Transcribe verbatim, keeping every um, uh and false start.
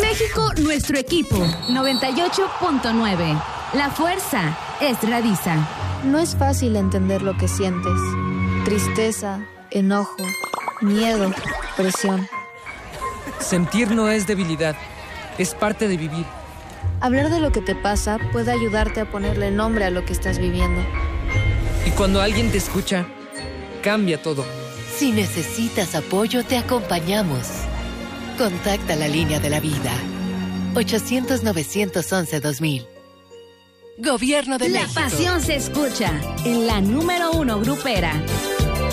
México, nuestro equipo. noventa y ocho punto nueve. La fuerza es Radisa. No es fácil entender lo que sientes. Tristeza, enojo, miedo, presión. Sentir no es debilidad, es parte de vivir. Hablar de lo que te pasa puede ayudarte a ponerle nombre a lo que estás viviendo. Y cuando alguien te escucha, cambia todo. Si necesitas apoyo, te acompañamos. Contacta la línea de la vida. ochocientos, novecientos once, dos mil. Gobierno de La México. pasión se escucha en la número uno grupera.